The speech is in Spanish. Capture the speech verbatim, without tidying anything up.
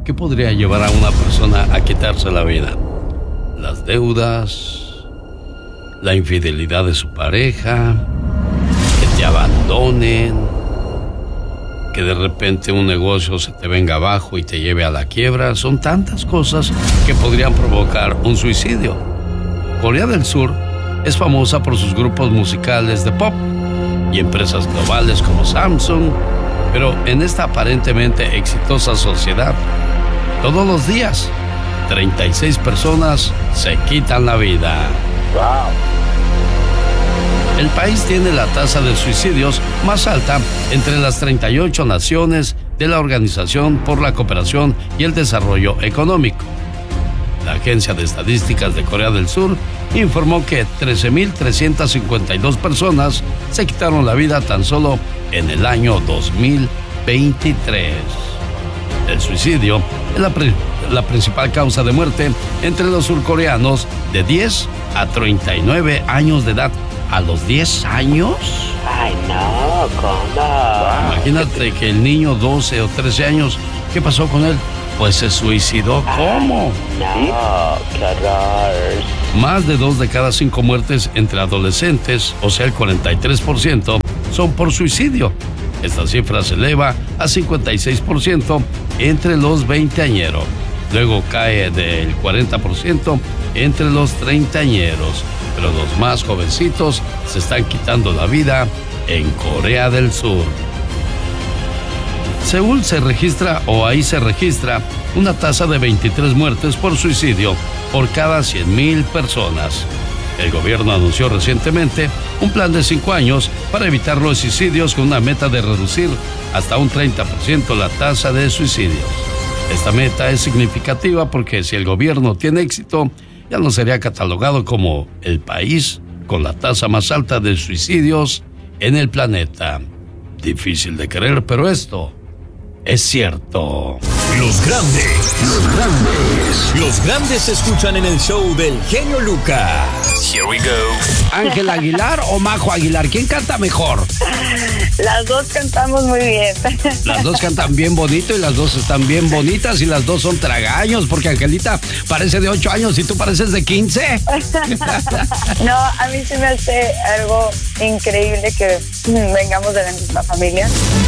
¿Qué podría llevar a una persona a quitarse la vida? Las deudas, la infidelidad de su pareja, que te abandonen, que de repente un negocio se te venga abajo y te lleve a la quiebra. Son tantas cosas que podrían provocar un suicidio. Corea del Sur es famosa por sus grupos musicales de pop y empresas globales como Samsung, pero en esta aparentemente exitosa sociedad, todos los días, treinta y seis personas se quitan la vida. Wow. El país tiene la tasa de suicidios más alta entre las treinta y ocho naciones de la Organización por la Cooperación y el Desarrollo Económico. La Agencia de Estadísticas de Corea del Sur informó que trece mil trescientas cincuenta y dos personas se quitaron la vida tan solo en el año dos mil veintitrés. El suicidio es la, pri- la principal causa de muerte entre los surcoreanos de diez a treinta y nueve años de edad. ¿A los diez años? Ay, no, ¿cómo? Imagínate que el niño doce o trece años, ¿qué pasó con él? Pues se suicidó. ¿Cómo? No, qué horror. Más de dos de cada cinco muertes entre adolescentes, o sea el cuarenta y tres por ciento, son por suicidio. Esta cifra se eleva a cincuenta y seis por ciento entre los veinteañeros. Luego cae del cuarenta por ciento entre los treintañeros. Pero los más jovencitos se están quitando la vida en Corea del Sur. Seúl se registra, o ahí se registra, una tasa de veintitrés muertes por suicidio por cada cien mil personas. El gobierno anunció recientemente un plan de cinco años para evitar los suicidios con una meta de reducir hasta un treinta por ciento la tasa de suicidios. Esta meta es significativa porque si el gobierno tiene éxito, ya no sería catalogado como el país con la tasa más alta de suicidios en el planeta. Difícil de creer, pero esto es cierto. Los grandes, los grandes, los grandes se escuchan en el show del genio Lucas. Here we go. ¿Ángel Aguilar o Majo Aguilar? ¿Quién canta mejor? Las dos cantamos muy bien. Las dos cantan bien bonito y las dos están bien bonitas y las dos son tragaños, porque Angelita parece de ocho años y tú pareces de quince. No, a mí se me hace algo increíble que vengamos de la misma familia.